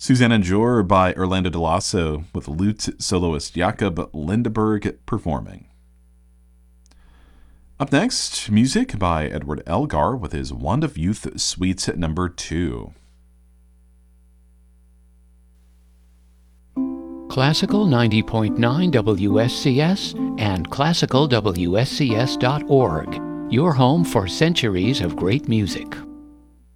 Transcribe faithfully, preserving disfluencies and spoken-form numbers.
Susanna Jor by Orlando DeLasso with lute soloist Jakob Lindeberg performing. Up next, music by Edward Elgar with his Wand of Youth Suite number two. Classical ninety point nine W S C S and classical W S C S dot org, your home for centuries of great music.